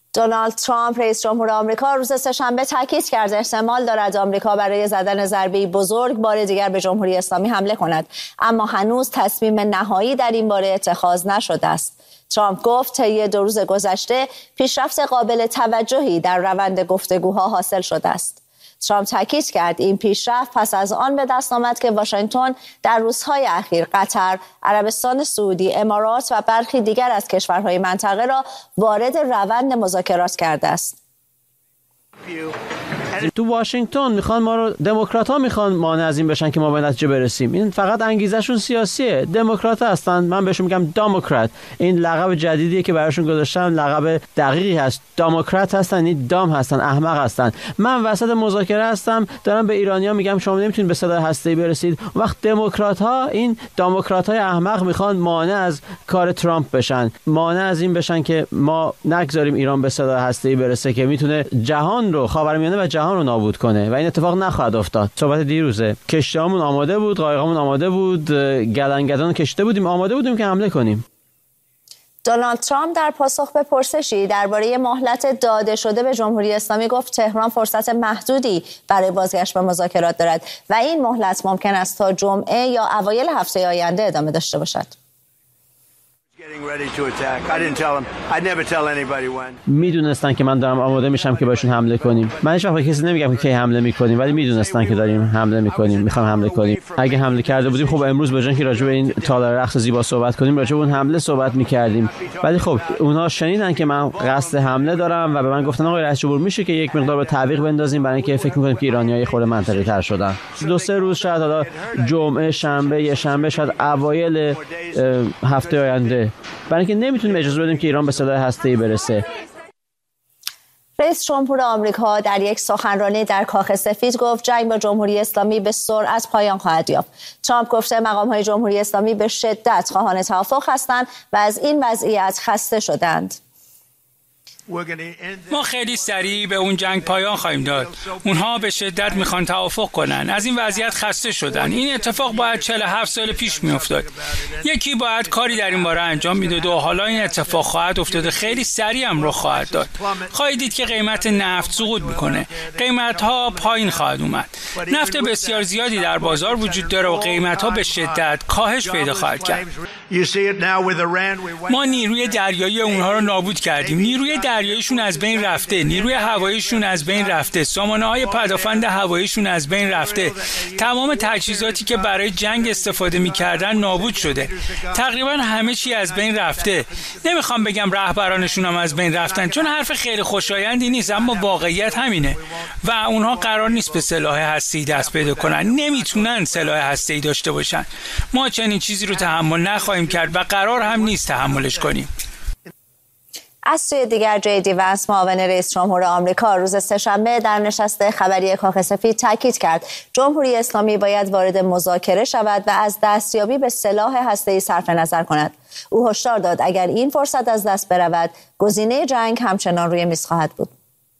دونالد ترامپ رئیس جمهور آمریکا روز سه‌شنبه تاکید کرد احتمال دارد آمریکا برای زدن ضربه‌ای بزرگ بار دیگر به جمهوری اسلامی حمله کند، اما هنوز تصمیم نهایی در این باره اتخاذ نشده است. ترامپ گفت طی 2 روز گذشته پیشرفت قابل توجهی در روند گفتگوها حاصل شده است. ترامپ تاکید کرد این پیشرفت پس از آن به دست آمد که واشنگتن در روزهای اخیر قطر، عربستان سعودی، امارات و برخی دیگر از کشورهای منطقه را وارد روند مذاکرات کرده است. تو واشنگتن میخوان ما رو، دموکرات‌ها میخوان مانع از این بشن که ما به نتیجه برسیم. این فقط انگیزشون سیاسیه. دموکرات هستن، من بهشون میگم دموکرات. این لقب جدیدیه که براشون گذاشتم، لقب دقیقی هست. دموکرات هستن، این دام هستن، احمق هستن. من وسط مذاکره هستم، دارم به ایرانی‌ها میگم شما نمیتونید به سلاح هسته‌ای برسید. وقت دموکرات‌ها، این دموکرات‌های احمق میخوان مانع از کار ترامپ بشن، مانع از این بشن که ما نگذاریم ایران به سلاح هسته‌ای برسه که میتونه جهان رو، خاورمیانه و جهان رو نابود کنه و این اتفاق نخواهد افتاد. صحبت دیروزه، کشتیامون آماده بود، قایقامون آماده بود، گلنگدان کشته بودیم، آماده بودیم که حمله کنیم. دونالد ترامپ در پاسخ به پرسشی درباره مهلت داده شده به جمهوری اسلامی گفت تهران فرصت محدودی برای بازگشت به مذاکرات دارد و این مهلت ممکن است تا جمعه یا اوایل هفته آینده ادامه داشته باشد. میدونستن که من دارم آماده میشم که باشون حمله کنیم. من هیچ وقت به کسی نمیگم که کی حمله میکنیم، ولی میدونستن که داریم حمله میکنیم، میخوام حمله کنیم. اگه حمله کرده بودیم خب امروز به جای اینکه راجع به این تالار رقص زیبا صحبت کنیم، راجع به اون حمله صحبت میکردیم. ولی خب اونها شنیدن که من قصد حمله دارم و به من گفتن آقای رئیس جمهور میشه که یک مقدار به تعویق بندازیم برای اینکه فکر میکنیم که ایرانی‌ها خود منطقی تر شدن. 2-3 روز شاید، حالا جمعه، شنبه، یه شنبه، شاید اوایل هفته آینده، برای اینکه نمیتونیم اجازه بدیم که ایران به سلاح هسته‌ای برسه. رئیس جمهور آمریکا در یک سخنرانی در کاخ سفید گفت جنگ با جمهوری اسلامی به سرعت پایان خواهد یافت. ترامپ گفته مقام‌های جمهوری اسلامی به شدت خواهان توافق هستند و از این وضعیت خسته شدند. ما خیلی سریع به اون جنگ پایان خواهیم داد. اونها به شدت میخوان توافق کنن. از این وضعیت خسته شدن. این اتفاق باید 47 سال پیش میافتاد. یکی باید کاری در این باره انجام میداد و حالا این اتفاق خواهد افتاد. خیلی سریع هم رخ خواهد داد. خواهید دید که قیمت نفت سقوط میکنه. قیمت ها پایین خواهد اومد. نفت بسیار زیادی در بازار وجود داره و قیمت ها به شدت کاهش پیدا خواهد کرد. ما نیروی دریایی اونها رو نابود کردیم. نیروی دریاییشون از بین رفته، نیروی هواییشون از بین رفته، سامانه‌های پدافند هواییشون از بین رفته. تمام تجهیزاتی که برای جنگ استفاده می‌کردن نابود شده. تقریبا همه چی از بین رفته. نمیخوام بگم رهبرانشون هم از بین رفتن، چون حرف خیلی خوشایندی نیست، اما واقعیت همینه و اونها قرار نیست به سلاح هسته‌ای دست پیدا کنن. نمیتونن سلاح هسته‌ای داشته باشن. ما چنین چیزی رو تحمل نخواهیم کرد و قرار هم نیست تحملش کنیم. از سوی دیگر جی دی وانس معاون رئیس جمهور آمریکا روز سه‌شنبه در نشست خبری کاخ سفید تاکید کرد جمهوری اسلامی باید وارد مذاکره شود و از دستیابی به سلاح هسته‌ای صرف نظر کند. او هشدار داد اگر این فرصت از دست برود گزینه جنگ همچنان روی میز خواهد بود.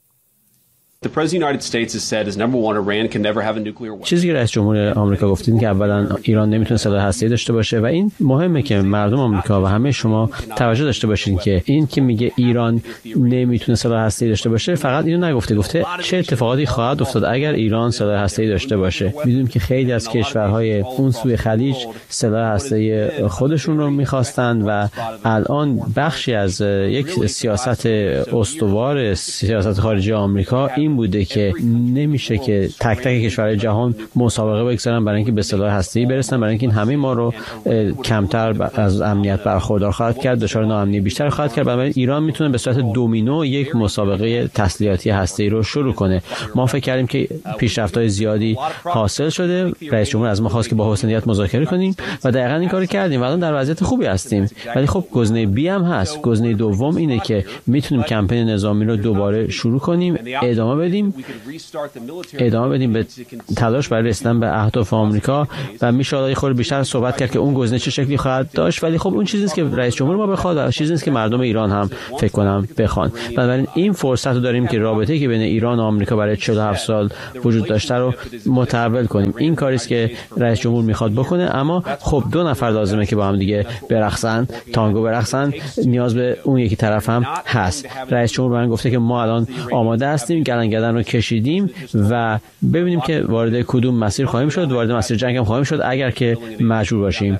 چیزی که رئیس جمهور آمریکا گفتین که اولا ایران نمیتونه سلاح هسته‌ای داشته باشه و این مهمه که مردم آمریکا و همه شما توجه داشته باشین که این که میگه ایران نمیتونه سلاح هسته‌ای داشته باشه فقط اینو نگفته، گفته چه اتفاقاتی خواهد افتاد اگر ایران سلاح هسته‌ای داشته باشه. میدونیم که خیلی از کشورهای اون سوی خلیج سلاح هسته‌ای خودشون رو میخواستن و الان بخشی از یک سیاست استوار سیاست خارجی آمریکا این بوده که نمیشه که تک تک کشورهای جهان مسابقه بگذارن برای اینکه به سلاح هسته‌ای برسن، برای اینکه این همه ما رو کمتر از امنیت برخوردار خواهد کرد، دچار ناامنی بیشتر خواهد کرد. بنابراین ایران میتونه به صورت دومینو یک مسابقه تسلیحاتی هسته‌ای رو شروع کنه. ما فکر کردیم که پیشرفت‌های زیادی حاصل شده، رئیس جمهور از ما خواست که با حسن نیت مذاکره کنیم و دقیقاً این کارو کردیم و الان در وضعیت خوبی هستیم. ولی خب گزینه بی هم هست. گزینه دوم اینه که میتونیم کمپین نظامی رو دوباره شروع کنیم، ادامه بدیم به تلاش برای رسیدن به اهداف آمریکا و میشه یه خورده بیشتر صحبت کرد که اون گزینه چه شکلی خواهد داشت، ولی خب اون چیزی نیست که رئیس جمهور ما بخواد و چیزی نیست که مردم ایران هم فکر کنم بخوان. بنابراین این فرصت رو داریم که رابطه‌ای که بین ایران و آمریکا برای 47 سال وجود داشته رو متحول کنیم. این کاری است که رئیس جمهور میخواد بکنه، اما خب دو نفر لازمه که با هم دیگه برقصن، تانگو برقصن. نیاز به اون یکی طرف هم هست. رئیس جمهور من گفته که ما الان آماده هستیم، گلنگدن رو کشیدیم و ببینیم که وارد کدوم مسیر خواهیم شد. وارد مسیر جنگ هم خواهیم شد اگر که مجبور باشیم.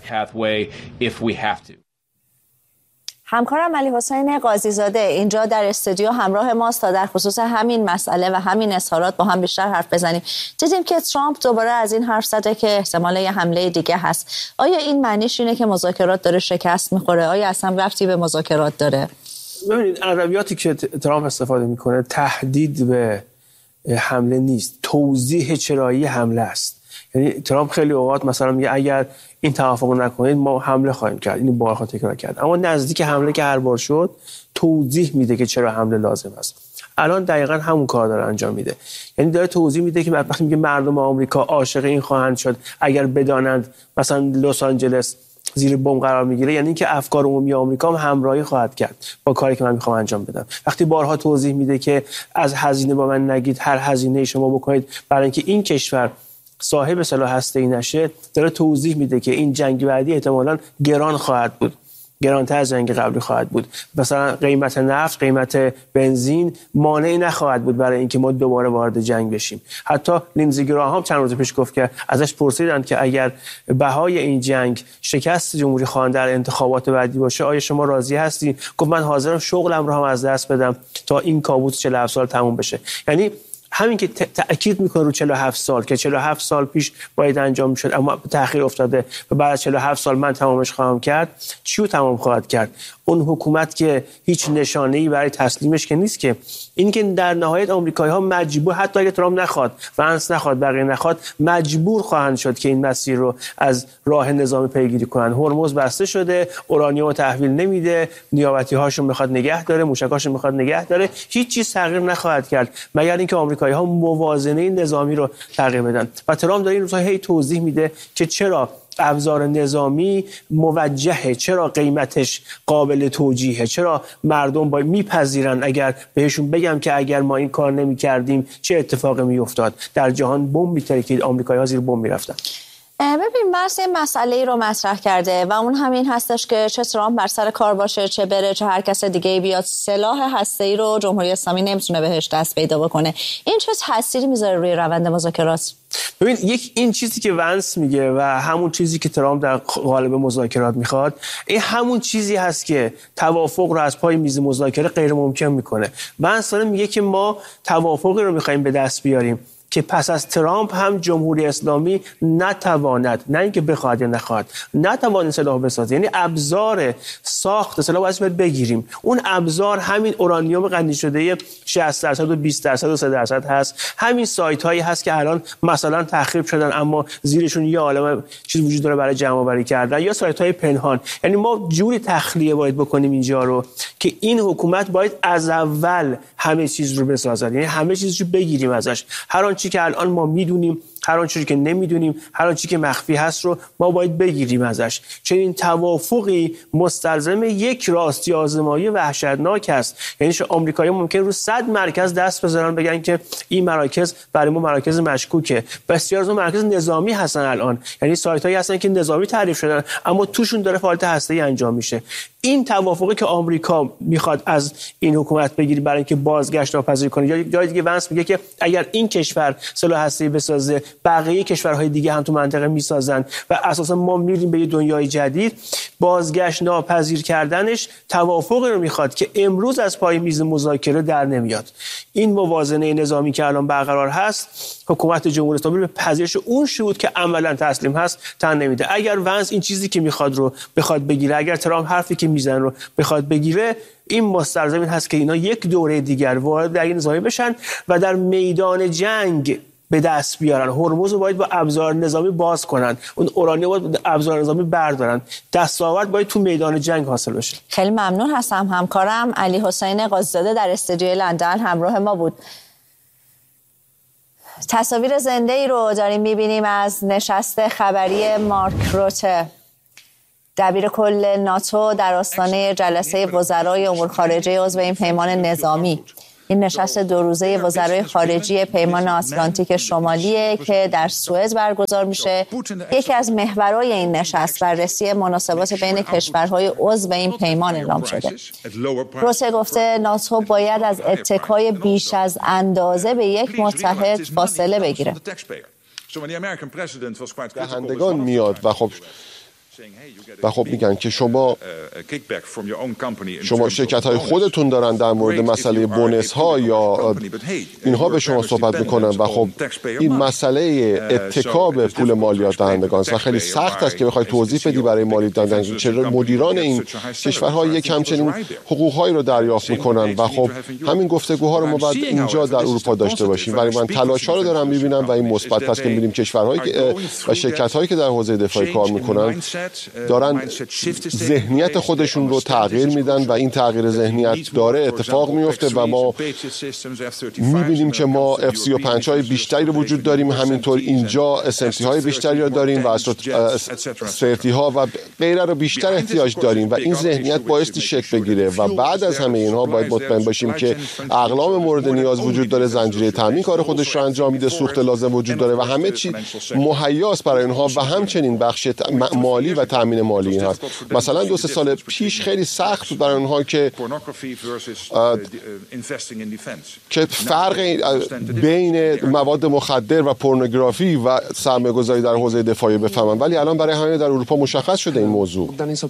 همکارم علی حسین قاضی زاده اینجا در استودیو همراه ماست تا در خصوص همین مسئله و همین اظهارات با هم بیشتر حرف بزنیم. دیدیم که ترامپ دوباره از این حرف زده که احتمال یه حمله دیگه هست. آیا این معنیش اینه که مذاکرات داره شکست میخوره؟ آیا اصلا ربطی به مذاکرات داره؟ ببینید ادبیاتی که ترامپ استفاده میکنه تهدید به حمله نیست، توضیح چرایی حمله است. یعنی ترامپ خیلی اوقات مثلا میگه اگر این توافق نکنید ما حمله خواهیم کرد. اینو بارها تکرار کرد، اما نزدیک حمله که هر بار شد توضیح میده که چرا حمله لازم است. الان دقیقاً همون کار داره انجام میده. یعنی داره توضیح میده که وقتی میگه مردم آمریکا عاشق این خواهند شد اگر بدانند مثلا لس آنجلس زیر بمب قرار میگیره، یعنی اینکه افکار عمومی آمریکا هم همراهی خواهد کرد با کاری که من میخوام انجام بدم. وقتی بارها توضیح میده که از هزینه با من نگید، هر هزینه شما بکنید برای اینکه این کشور صاحب سلاح هسته‌ای نشه، داره توضیح میده که این جنگ بعدی احتمالاً گران خواهد بود، گرانتر از جنگ قبلی خواهد بود. مثلا قیمت نفت، قیمت بنزین مانعی نخواهد بود برای اینکه ما دوباره وارد جنگ بشیم. حتی لینزی گراهام چند روز پیش گفت که ازش پرسیدند که اگر بهای این جنگ شکست جمهوری خواهان در انتخابات بعدی باشه آیا شما راضی هستی؟ گفت من حاضرم شغلم رو هم از دست بدم تا این کابوس 47 سال تموم بشه. یعنی همین که تأکید میکنه رو 47 سال که 47 سال پیش باید انجام میشد اما تأخیر افتاده و بعد از 47 سال من تمامش خواهم کرد. چیو تمام خواهد کرد؟ اون حکومت که هیچ نشانه‌ای برای تسلیمش که نیست. که این که در نهایت آمریکایی‌ها مجبور، حتی اگه ترامپ نخواد، ونس نخواد، بقیه نخواد، مجبور خواهند شد که این مسیر رو از راه نظامی پیگیری کنن. هرمز بسته شده، اورانیوم تحویل نمیده، نیابتی‌هاشون میخواد نگه داره، موشکاشون میخواد نگه داره، هیچ چیز تغییر نخواهد کرد مگر اینکه آمریکایی‌ها موازنه نظامی رو تغییر بدن. و ترامپ در این روزها هی توضیح میده که چرا ابزار نظامی موجهه، چرا قیمتش قابل توجیهه، چرا مردم باید میپذیرن اگر بهشون بگم که اگر ما این کار نمی‌کردیم چه اتفاقی میافتاد. در جهان بمب می‌ترکید، آمریکایی‌ها زیر بمب میرفتن. ببین مرس این مسئله رو مطرح کرده و اون همین هستش که چه ترامپ بر سر کار باشه، چه بره، چه هر کس دیگه بیاد، سلاح هسته‌ای رو جمهوری اسلامی نمیتونه بهش دست پیدا بکنه. این چه تأثیری میذاره روی روند مذاکرات؟ ببین این چیزی که ونس میگه و همون چیزی که ترامپ در قالب مذاکرات میخواد، این همون چیزی هست که توافق رو از پای میز مذاکره غیر ممکن میکنه. ونس میگه که ما توافقی رو میخوایم به دست بیاریم که پس از ترامپ هم جمهوری اسلامی نتواند، نه اینکه بخواد یا نخواد، نتواند سلاح بسازه. یعنی ابزار ساخت سلاح باید بگیریم. اون ابزار همین اورانیوم غنی شده 60% و 20% و 3% هست. همین سایت هایی هست که الان مثلا تخریب شدن اما زیرشون یه عالمه چیز وجود داره برای جمع آوری کردن، یا سایت های پنهان. یعنی ما جوری تخلیه باید بکنیم اینجا رو که این حکومت باید از اول همه چیز رو بسازه، یعنی همه چیز رو بگیریم ازش. هر آنچه که الان ما میدونیم، هر آنچه که نمیدونیم، هر آنچه که مخفی هست رو ما باید بگیریم ازش. چنین توافقی مستلزم یک راستی آزمایی وحشتناک است. یعنی آمریکایی‌ها ممکن رو 100 مرکز دست بزنن بگن که این مراکز برای ما مراکز مشکوکه. بسیار از اون مراکز نظامی هستن الان، یعنی سایت‌هایی هستن که نظامی تعریف شدن اما توشون داره فعالیت هسته‌ای انجام میشه. این توافقی که آمریکا میخواد از این حکومت بگیره برای اینکه بازگشت ناپذیر کنه، یا جای دیگه ونس میگه که اگر این کشور سلاح هسته‌ای بسازه بقیه کشورهای دیگه هم تو منطقه میسازن و اساسا ما میریم به یه دنیای جدید. بازگشت ناپذیر کردنش توافقی رو میخواد که امروز از پای میز مذاکره در نمیاد. این موازنه نظامی که الان برقرار هست، حکومت جمهوری اسلامی به پذیرش اون شروط که عملاً تسلیم هست تن نمیده. اگر ونس این چیزی که میخواد رو بخواد بگیره، اگر ترامپ حرفی که میزنه رو بخواد بگیره، این مستلزم این هست که اینا یک دوره دیگر وارد در این نظامی بشن و در میدان جنگ به دست بیارن. هرمز رو باید با ابزار نظامی باز کنن، اون اورانیوم رو با ابزار نظامی بردارن. دستاورد باید تو میدان جنگ حاصل بشه. خیلی ممنون هستم. همکارم علی حسین قاضی زاده در استودیوی لندن همراه ما بود. تصاویر زنده ای رو داریم میبینیم از نشست خبری مارک روته، دبیر کل ناتو، در آستانه جلسه وزرای امور خارجه عضو این پیمان نظامی. این نشست 2 روزه وزرای خارجی پیمان آتلانتیک شمالیه که در سوئد برگزار میشه. یکی از محورهای این نشست بررسی مناسبات بین کشورهای عضو این پیمان اعلام شده. روته گفته ناتو باید از اتکای بیش از اندازه به یک متحد فاصله بگیره. دهندگان میاد و خب میگن که شما شرکت های خودتون دارن در مورد مسئله بونس ها یا اینها به شما صحبت میکنن و خب این مسئله اتکا به پول مالیات دهندگان است و خیلی سخت است که بخوای توضیح بدی برای مالیات دهندگان چرا مدیران این کشورها یک همچنین حقوقهایی رو دریافت میکنن و خب همین گفتگوها رو ما باید اینجا در اروپا داشته باشیم. ولی من تلاش ها رو دارم میبینم و این مثبت است که میبینیم کشورهایی و شرکت هایی که در حوزه دفاعی کار میکنن دارن ذهنیت خودشون رو تغییر میدن و این تغییر ذهنیت داره اتفاق میفته و ما میبینیم که ما F-35 های بیشتری رو وجود داریم، همینطور اینجا SMT های بیشتری رو داریم و SRT ها و غیره رو بیشتر احتیاج داریم و این ذهنیت بایستی شکل بگیره و بعد از همه اینها باید مطمئن باشیم که اقلام مورد نیاز وجود داره، زنجیره تامین کار خودش رو انجام میده، سوخت لازم وجود داره و همه چی مهیاست برای اینها و همچنین بخش مالی و تامین مالی این هست. مثلا 2-3 سال پیش خیلی سخت بود برای اونها که فرق بین مواد مخدر و پورنوگرافی و سرمایه‌گذاری در حوزه دفاعی بفهمن، ولی الان برای همه در اروپا مشخص شده این موضوع.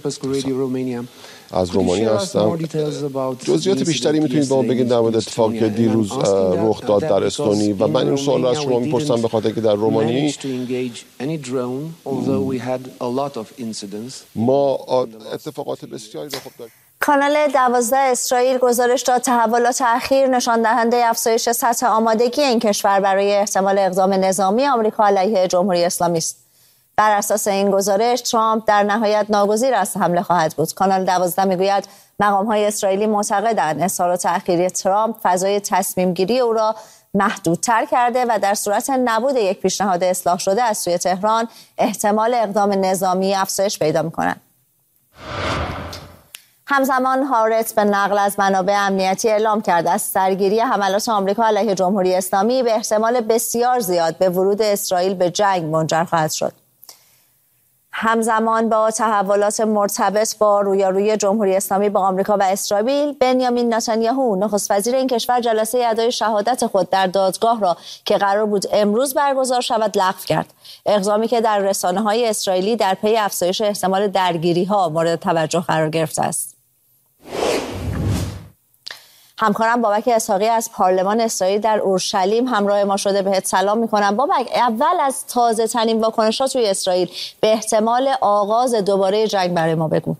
از رومانی هستم. جزئیات بیشتری میتونید به ما بگید در مورد اتفاقی که دیروز رخ داد در استونی و من این سوال رو از شما میپرسم به خاطر که در رومانی ما اتفاقات بسیاری رو خب داریم. کانال 12 اسرائیل گزارش داد تحولات اخیر نشان دهنده افزایش سطح آمادگی این کشور برای احتمال اقدام نظامی آمریکا علیه جمهوری اسلامی است. بر اساس این گزارش ترامپ در نهایت ناگزیر از حمله خواهد بود. کانال 12 میگوید مقام‌های اسرائیلی معتقدند اظهارات اخیری ترامپ فضای تصمیم گیری او را محدودتر کرده و در صورت نبود یک پیشنهاد اصلاح شده از سوی تهران احتمال اقدام نظامی افزایش پیدا می‌کند. همزمان هارتز به نقل از منابع امنیتی اعلام کرده است سرگیری حملات آمریکا علیه جمهوری اسلامی به احتمال بسیار زیاد به ورود اسرائیل به جنگ منجر خواهد شد. همزمان با تحولات مرتبط با رویارویی جمهوری اسلامی با آمریکا و اسرائیل، بنیامین نتانیاهو نخست وزیر این کشور جلسه ادای شهادت خود در دادگاه را که قرار بود امروز برگزار شود لغو کرد. اقدامی که در رسانه‌های اسرائیلی در پی افزایش احتمال درگیری‌ها مورد توجه قرار گرفته است. همکارم بابک اسحاقی از پارلمان اسرائیل در اورشلیم همراه ما شده. بهت سلام میکنم بابک. اول از تازه ترین واکنشات توی اسرائیل به احتمال آغاز دوباره جنگ برای ما بگو.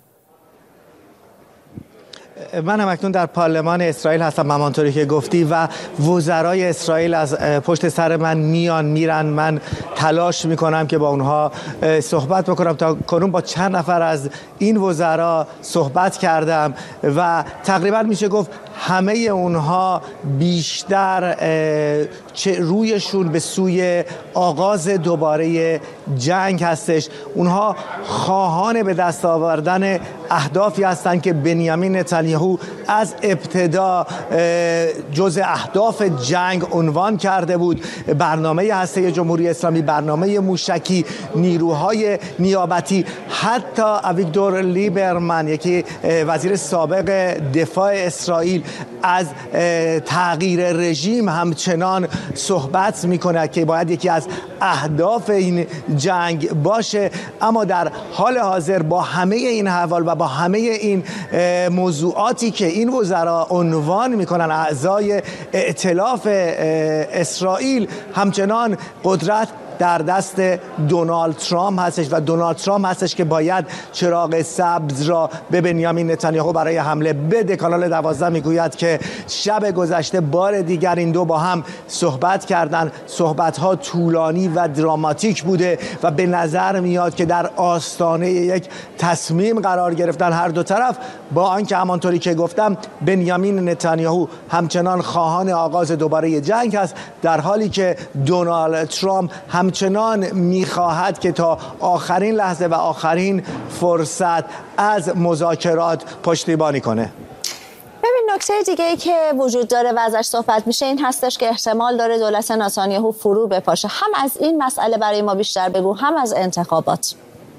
من هم اکنون در پارلمان اسرائیل هستم همانطوری که گفتی و وزرای اسرائیل از پشت سر من میرن. من تلاش میکنم که با اونها صحبت بکنم. تا کنون با چند نفر از این وزرا صحبت کردم و تقریبا میشه گفت همه اونها بیشتر رویشون به سوی آغاز دوباره جنگ هستش. اونها خواهان به دست آوردن اهدافی هستند که بنیامین نتانیاهو از ابتدا جزء اهداف جنگ عنوان کرده بود. برنامه هسته جمهوری اسلامی، برنامه موشکی، نیروهای نیابتی، حتی اویگدور لیبرمن یکی وزیر سابق دفاع اسرائیل از تغییر رژیم همچنان صحبت میکنه که باید یکی از اهداف این جنگ باشه. اما در حال حاضر با همه این احوال و با همه این موضوعاتی که این وزرا عنوان میکنن اعضای ائتلاف اسرائیل، همچنان قدرت در دست دونالد ترامپ هستش و دونالد ترامپ هستش که باید چراغ سبز را به بنیامین نتانیاهو برای حمله بده. کانال 12 میگوید که شب گذشته بار دیگر این دو با هم صحبت کردند. صحبت‌ها طولانی و دراماتیک بوده و به نظر میاد که در آستانه یک تصمیم قرار گرفتن هر دو طرف، با آنکه همانطوری که گفتم بنیامین نتانیاهو همچنان خواهان آغاز دوباره جنگ است، در حالی که دونالد ترامپ همچنان میخواهد که تا آخرین لحظه و آخرین فرصت از مذاکرات پشتیبانی کنه. ببین نکته دیگه ای که وجود داره و ازش صحبت میشه این هستش که احتمال داره دولت نتانیاهو فرو بپاشه. هم از این مسئله برای ما بیشتر بگو، هم از انتخابات.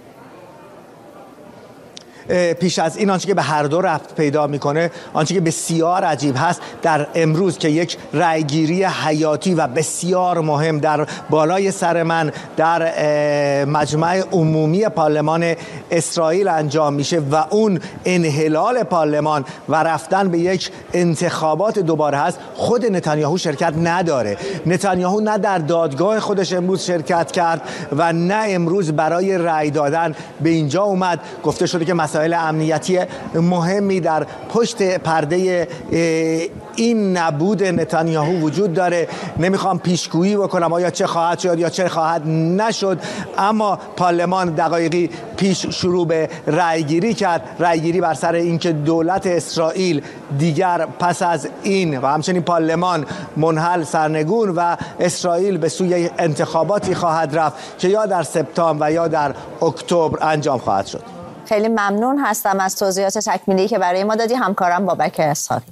پیش از این آنچه که به هر دو ربط پیدا میکنه، آنچه که بسیار عجیب هست در امروز که یک رأیگیری حیاتی و بسیار مهم در بالای سر من در مجمع عمومی پارلمان اسرائیل انجام میشه و اون انحلال پارلمان و رفتن به یک انتخابات دوباره هست، خود نتانیاهو شرکت نداره. نتانیاهو نه در دادگاه خودش امروز شرکت کرد و نه امروز برای رأی دادن به اینجا اومد. گفته شده که مسائل امنیتی مهمی در پشت پرده این نبود نتانیاهو وجود داره. نمیخوام پیشگویی بکنم آیا چه خواهد شد یا چه خواهد نشد، اما پارلمان دقایقی پیش شروع به رأیگیری کرد، رأیگیری بر سر اینکه دولت اسرائیل دیگر پس از این و همچنین پارلمان منحل سرنگون و اسرائیل به سوی انتخاباتی خواهد رفت که یا در سپتامبر و یا در اکتبر انجام خواهد شد. خیلی ممنون هستم از توضیحات تکمیلی که برای ما دادی همکارم بابک اسحاقی.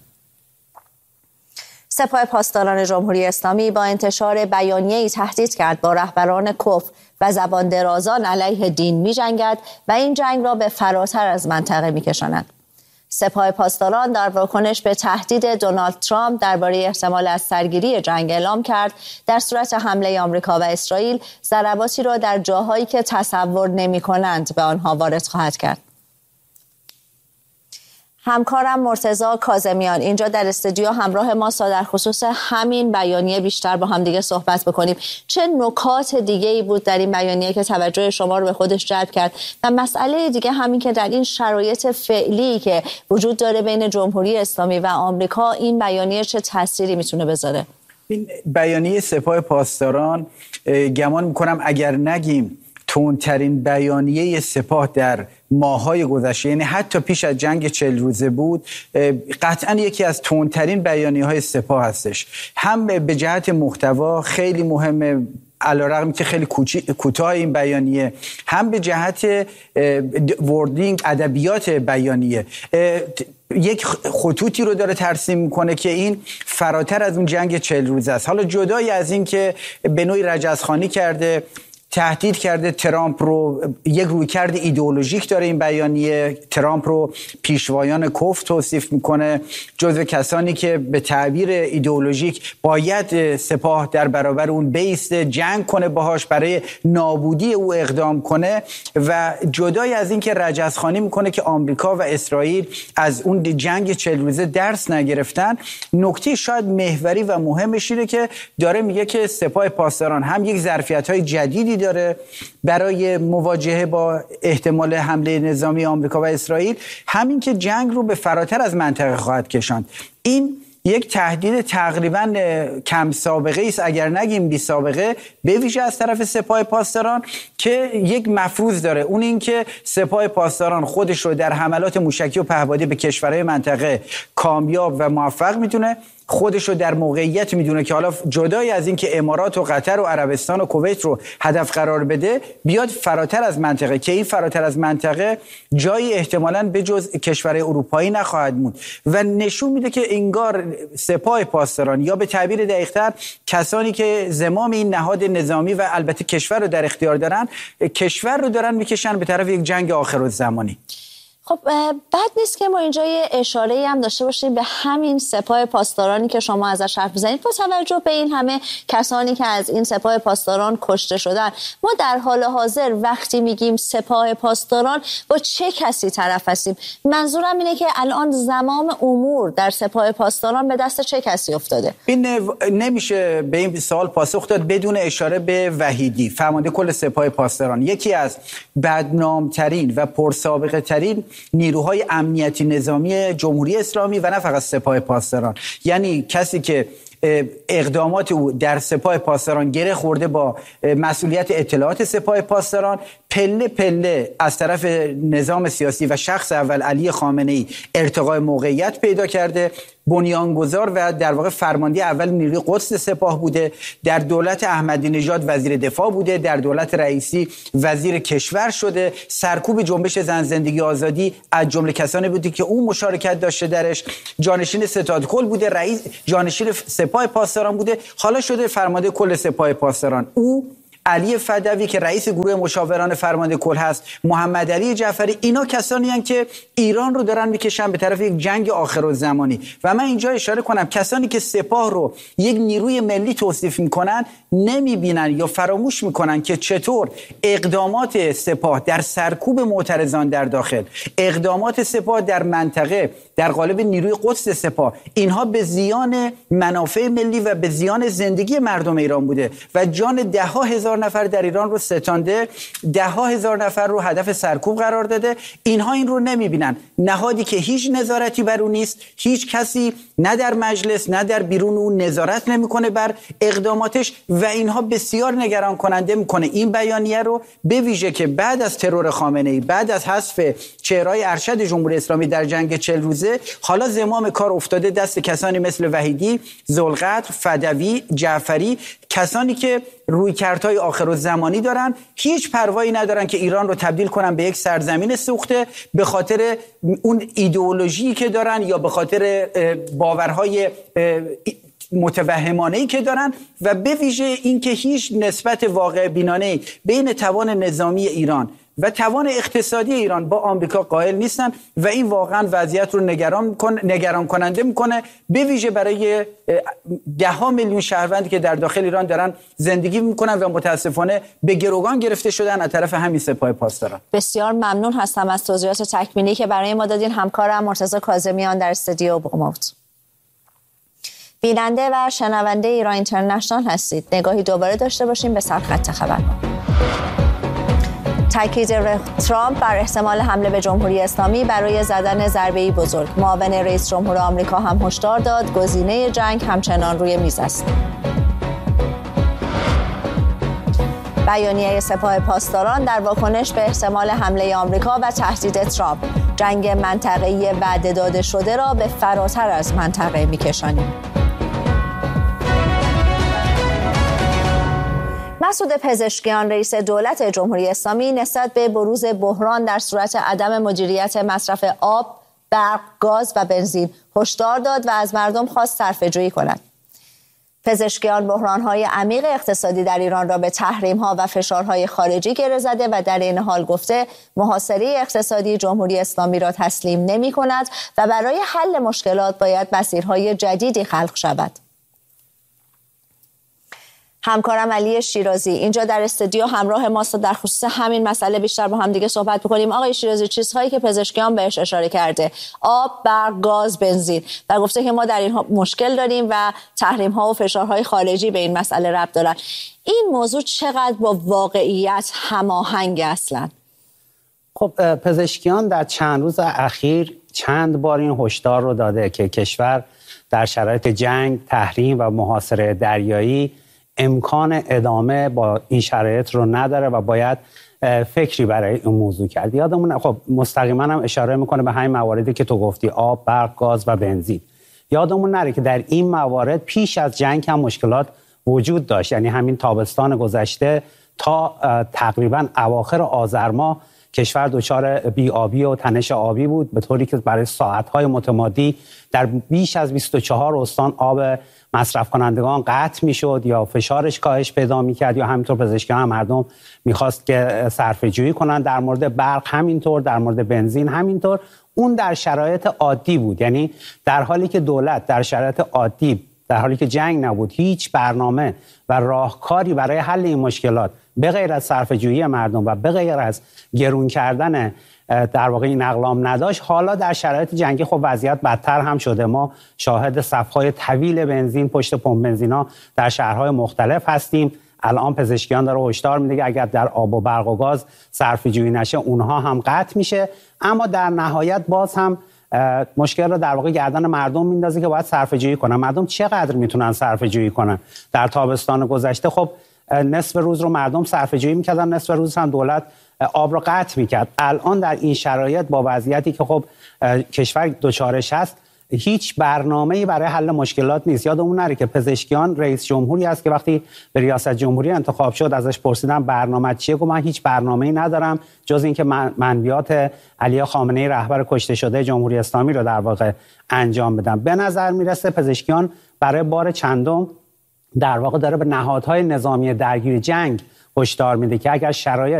سپاه پاسداران جمهوری اسلامی با انتشار بیانیه‌ای تهدید کرد با رهبران کفر و زبان درازان علیه دین می‌جنگد و این جنگ را به فراتر از منطقه می‌کشاند. سپاه پاسداران در واکنش به تهدید دونالد ترامپ درباره احتمال از سرگیری جنگ اعلام کرد در صورت حمله آمریکا و اسرائیل ضرباتی را در جاهایی که تصور نمی‌کنند به آنها وارد خواهد کرد. همکارم مرتضی کاظمیان اینجا در استودیو همراه ما تا در خصوص همین بیانیه بیشتر با هم دیگه صحبت بکنیم. چه نکات دیگه‌ای بود در این بیانیه که توجه شما رو به خودش جلب کرد و مسئله دیگه همین که در این شرایط فعلی که وجود داره بین جمهوری اسلامی و آمریکا این بیانیه چه تأثیری میتونه بذاره؟ این بیانیه سپاه پاسداران گمان میکنم اگر نگیم تندترین بیانیه سپاه در ماه‌های گذشته، یعنی حتی پیش از جنگ 40 روزه بود، قطعاً یکی از تندترین بیانیه‌های سپاه هستش. هم به جهت محتوا خیلی مهمه علیرغم که خیلی کوتاه این بیانیه، هم به جهت وردینگ ادبیات بیانیه یک خطوطی رو داره ترسیم میکنه که این فراتر از اون جنگ 40 روزه است. حالا جدای از این که به نوعی رجزخوانی کرده، تهدید کرده ترامپ رو، یک رویکرد ایدئولوژیک داره این بیانیه، ترامپ رو پیشوایان کفر توصیف میکنه، جزو کسانی که به تعبیر ایدئولوژیک باید سپاه در برابر اون بیسته، جنگ کنه باهاش، برای نابودی او اقدام کنه و جدای از این که رجزخوانی میکنه که آمریکا و اسرائیل از اون جنگ 40 روزه درس نگرفتن. نکته شاید محوری و مهمش اینه که داره میگه که سپاه پاسداران هم یک ظرفیت‌های جدیدی داره برای مواجهه با احتمال حمله نظامی آمریکا و اسرائیل، همین که جنگ رو به فراتر از منطقه خواهد کشاند. این یک تهدید تقریبا کم سابقه است، اگر نگیم بی سابقه، به ویژه از طرف سپاه پاسداران که یک مفروض داره، اون این که سپاه پاسداران خودش رو در حملات موشکی و پهپادی به کشورهای منطقه کامیاب و موفق میتونه، خودش رو در موقعیت میدونه که حالا جدای از این که امارات و قطر و عربستان و کویت رو هدف قرار بده، بیاد فراتر از منطقه، که این فراتر از منطقه جایی احتمالاً به جز کشورهای اروپایی نخواهد موند و نشون میده که انگار سپاه پاسداران یا به تعبیر دقیق‌تر کسانی که زمام این نهاد نظامی و البته کشور رو در اختیار دارن، کشور رو دارن میکشن به طرف یک جنگ آخرالزمانی. خب بد نیست که ما اینجا یه اشاره‌ای هم داشته باشیم به همین سپاه پاسدارانی که شما ازش حرف می‌زنید. با توجه به این همه کسانی که از این سپاه پاسداران کشته شدن، ما در حال حاضر وقتی میگیم سپاه پاسداران با چه کسی طرف هستیم؟ منظورم اینه که الان زمام امور در سپاه پاسداران به دست چه کسی افتاده؟ نمیشه به این سوال پاسخ داد بدون اشاره به وحیدی، فرمانده کل سپاه پاسداران، یکی از بدنامترین و پرسابقه ترین نیروهای امنیتی نظامی جمهوری اسلامی و نه فقط سپاه پاسداران. یعنی کسی که اقدامات او در سپاه پاسداران گره خورده با مسئولیت اطلاعات سپاه پاسداران، پله پله از طرف نظام سیاسی و شخص اول علی خامنه‌ای ارتقای موقعیت پیدا کرده، بنیانگذار و در واقع فرمانده اول نیروی قدس سپاه بوده، در دولت احمدی نژاد وزیر دفاع بوده، در دولت رئیسی وزیر کشور شده، سرکوب جنبش زن زندگی آزادی از جمله کسانی بوده که اون مشارکت داشته درش، جانشین ستادکل بوده، رئیس جانشین سپاه پاسداران بوده، حالا شده فرمانده کل سپاه پاسداران. او علی فدوی که رئیس گروه مشاوران فرمانده کل هست، محمد علی جعفری، اینا کسانی هستند که ایران رو دارن میکشن به طرف یک جنگ آخرالزمانی. و من اینجا اشاره کنم کسانی که سپاه رو یک نیروی ملی توصیف میکنن نمیبینن یا فراموش میکنن که چطور اقدامات سپاه در سرکوب معترضان در داخل، اقدامات سپاه در منطقه در قالب نیروی قدس سپاه، اینها به زیان منافع ملی و به زیان زندگی مردم ایران بوده و جان ده ها هزار نفر در ایران رو ستانده، ده ها هزار نفر رو هدف سرکوب قرار داده. اینها این رو نمیبینن. نهادی که هیچ نظارتی بر اون نیست، هیچ کسی نه در مجلس نه در بیرون اون نظارت نمیکنه بر اقداماتش و اینها بسیار نگران کننده میکنه این بیانیه رو، به ویژه که بعد از ترور خامنه‌ای، بعد از حذف چهره‌های ارشد جمهوری اسلامی در جنگ 40 روزه، حالا زمام کار افتاده دست کسانی مثل وحیدی، ذوالقدر، فدوی، جعفری، کسانی که رویکردهای آخرالزمانی دارن، هیچ پروایی ندارن که ایران رو تبدیل کنن به یک سرزمین سوخته به خاطر اون ایدئولوژی که دارن یا به خاطر باورهای متوهمانه‌ای که دارن و به ویژه اینکه هیچ نسبت واقع بینانه‌ای بین توان نظامی ایران و توان اقتصادی ایران با آمریکا قائل نیستن و این واقعا وضعیت رو نگران کننده میکنه، به ویژه برای ده ها میلیون شهروندی که در داخل ایران دارن زندگی میکنن و متاسفانه به گروگان گرفته شدن از طرف همین سپاه پاسداران. بسیار ممنون هستم از توضیحات تکمیلی که برای ما دادین. همکارم مرتضی کاظمیان در استودیو بوموت. بیننده و شنونده ایران اینترنشنال هستید. نگاهی دوباره داشته باشیم به سرخط خبرها. تاکید ترامپ بر احتمال حمله به جمهوری اسلامی برای زدن ضربه‌ای بزرگ. معاون رئیس جمهور آمریکا هم هشدار داد گزینه جنگ همچنان روی میز است. بیانیه سپاه پاسداران در واکنش به احتمال حمله آمریکا و تهدید ترامپ: جنگ منطقه‌ای وعده داده شده را به فراتر از منطقه می‌کشانیم. مسعود پزشکیان رئیس دولت جمهوری اسلامی نسبت به بروز بحران در صورت عدم مدیریت مصرف آب، برق، گاز و بنزین هشدار داد و از مردم خواست صرفه‌جویی کنند. پزشکیان بحران‌های عمیق اقتصادی در ایران را به تحریم‌ها و فشارهای خارجی گره زده و در این حال گفته محاصره اقتصادی جمهوری اسلامی را تسلیم نمی‌کند و برای حل مشکلات باید مسیرهای جدیدی خلق شود. همکارم علی شیرازی اینجا در استودیو همراه ماست در خصوص همین مسئله بیشتر با هم دیگه صحبت بکنیم. آقای شیرازی، چیزهایی که پزشکیان بهش اشاره کرده: آب، برق، گاز، بنزین، و گفته که ما در این مشکل داریم و تحریم‌ها و فشارهای خارجی به این مسئله ربط دارن. این موضوع چقدر با واقعیت هماهنگ اصلا؟ خب پزشکیان در چند روز اخیر چند بار این هشدار رو داده که کشور در شرایط جنگ، تحریم و محاصره دریایی امکان ادامه با این شرایط رو نداره و باید فکری برای این موضوع کرد. یادمون خب مستقیما هم اشاره میکنه به همین مواردی که تو گفتی: آب، برق، گاز و بنزین. یادمون نره که در این موارد پیش از جنگ هم مشکلات وجود داشت. یعنی همین تابستان گذشته تا تقریبا اواخر آذر ماه کشور دچار بی‌آبی و تنش آبی بود، به طوری که برای ساعت‌های متمادی در بیش از 24 استان آب مصرف کنندگان قطع میشد یا فشارش کاهش پیدا میکرد، یا همینطور پزشکان هم مردم میخواست که صرفه جویی کنن. در مورد برق همینطور، در مورد بنزین همینطور. اون در شرایط عادی بود، یعنی در حالی که دولت در شرایط عادی، در حالی که جنگ نبود، هیچ برنامه و راهکاری برای حل این مشکلات به غیر از صرفه جویی مردم و به غیر از گرون کردن در واقع این اقلام نداشت. حالا در شرایط جنگی خب وضعیت بدتر هم شده. ما شاهد صف‌های طویل بنزین پشت پمپ بنزینا در شهرهای مختلف هستیم. الان پزشکیان داره هشدار میده که اگر در آب و برق و گاز صرفه‌جویی نشه اونها هم قطع میشه. اما در نهایت باز هم مشکل رو در واقع گردن مردم میندازه که باید صرفه‌جویی کنن. مردم چقدر میتونن صرفه‌جویی کنن؟ در تابستان گذشته خب نصف روز رو مردم صرفه‌جویی میکردن، نصف روز هم دولت آب رو قطع میکرد. الان در این شرایط با وضعیتی که خب کشور دچارش هست، هیچ برنامه‌ای برای حل مشکلات نیست. یادمون نره که پزشکیان رئیس جمهوری است که وقتی به ریاست جمهوری انتخاب شد ازش پرسیدن برنامه چیه، گفت من هیچ برنامه‌ای ندارم جز اینکه منویات علی خامنه‌ای رهبر کشته شده جمهوری اسلامی رو در واقع انجام بدم. به نظر میرسه پزشکیان برای بار چندم در واقع داره به نهادهای نظامی درگیر جنگ هشدار میده که اگر شرایط